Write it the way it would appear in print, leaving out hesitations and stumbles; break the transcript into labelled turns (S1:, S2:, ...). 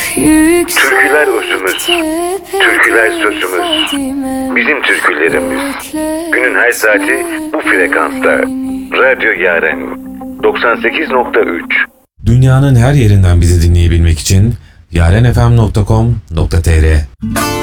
S1: Türküler özümüz, türküler sözümüz, bizim türkülerimiz. Günün her saati bu frekansta. Radyo Yaren 98.3.
S2: Dünyanın her yerinden bizi dinleyebilmek için yarenfm.com.tr